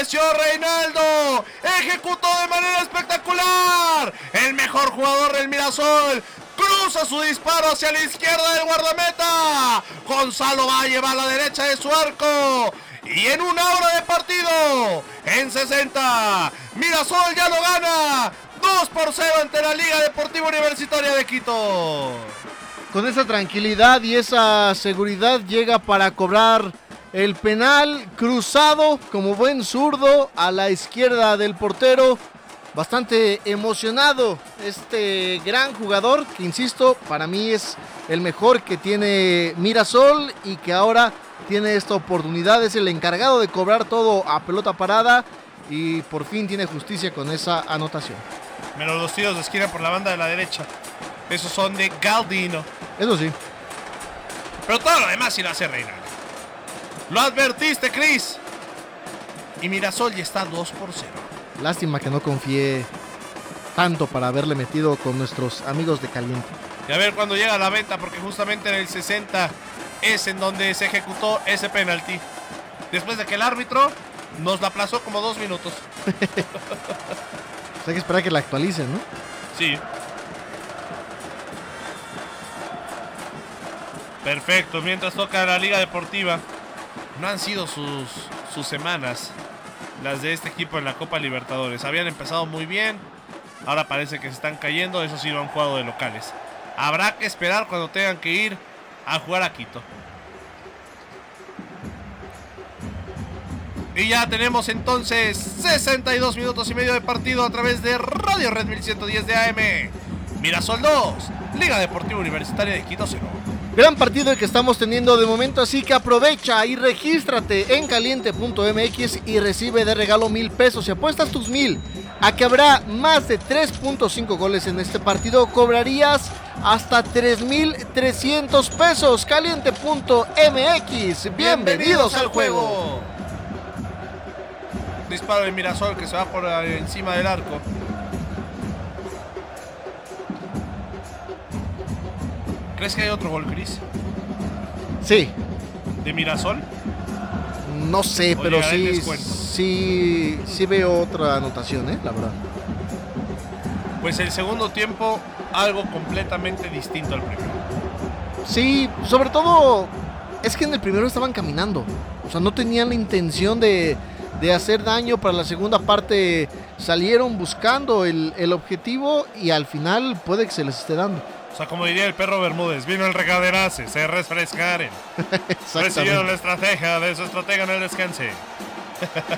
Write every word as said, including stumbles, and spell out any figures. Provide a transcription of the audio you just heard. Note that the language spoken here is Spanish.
Apareció Reinaldo. Ejecutó de manera espectacular. El mejor jugador del Mirasol. Cruza su disparo hacia la izquierda del guardameta. Gonzalo Valle va a la derecha de su arco. Y en una hora de partido, en sesenta, Mirasol ya lo gana. dos por cero ante la Liga Deportiva Universitaria de Quito. Con esa tranquilidad y esa seguridad llega para cobrar el penal cruzado como buen zurdo a la izquierda del portero. Bastante emocionado este gran jugador que, insisto, para mí es el mejor que tiene Mirasol y que ahora tiene esta oportunidad. Es el encargado de cobrar todo a pelota parada y por fin tiene justicia con esa anotación. Menos los tiros de esquina por la banda de la derecha. Esos son de Galdino. Eso sí. Pero todo lo demás sí lo hace Reinaldo. Lo advertiste, Cris. Y Mirasol ya está dos por cero. Lástima que no confié tanto para haberle metido con nuestros amigos de Caliente. Y a ver cuándo llega la venta, porque justamente en el sesenta es en donde se ejecutó ese penalti. Después de que el árbitro nos la aplazó como dos minutos. Hay que esperar que la actualicen, ¿no? Sí. Perfecto, mientras toca la Liga Deportiva. No han sido sus, sus semanas las de este equipo en la Copa Libertadores. Habían empezado muy bien, ahora parece que se están cayendo. Eso sí, lo han jugado de locales. Habrá que esperar cuando tengan que ir a jugar a Quito. Y ya tenemos entonces sesenta y dos minutos y medio de partido a través de Radio Red mil ciento diez de A M. Mirasol dos, Liga Deportiva Universitaria de Quito cero. Gran partido el que estamos teniendo de momento, así que aprovecha y regístrate en caliente punto m x y recibe de regalo mil pesos. Si apuestas tus mil a que habrá más de tres punto cinco goles en este partido, cobrarías hasta tres mil trescientos pesos. caliente punto m x, bienvenidos al juego. Disparo de Mirasol que se va por encima del arco. ¿Crees que hay otro gol, Cris? Sí. ¿De Mirasol? No sé, pero sí, sí, sí veo otra anotación, ¿eh? La verdad. Pues el segundo tiempo, algo completamente distinto al primero. Sí, sobre todo, es que en el primero estaban caminando. O sea, no tenían la intención de, de hacer daño. Para la segunda parte salieron buscando el, el objetivo y al final puede que se les esté dando. O sea, como diría el perro Bermúdez, vino el regaderace, se refrescaren. Recibieron la estrategia de su estratega en el descanse.